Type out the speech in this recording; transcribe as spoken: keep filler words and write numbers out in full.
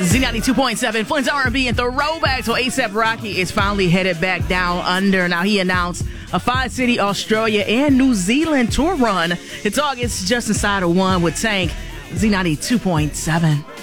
Z ninety-two point seven, Flint's R and B and Throwback. So A$AP Rocky is finally headed back down under. Now he announced a five-city Australia and New Zealand tour run. It's August, just inside of one with Tank. Z ninety-two point seven.